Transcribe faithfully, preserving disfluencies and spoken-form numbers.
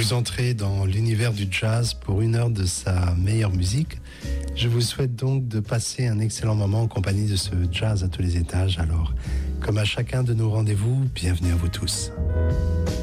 vous entrez dans l'univers du jazz pour une heure de sa meilleure musique. Je vous souhaite donc de passer un excellent moment en compagnie de ce jazz à tous les étages. Alors, comme à chacun de nos rendez-vous, bienvenue à vous tous.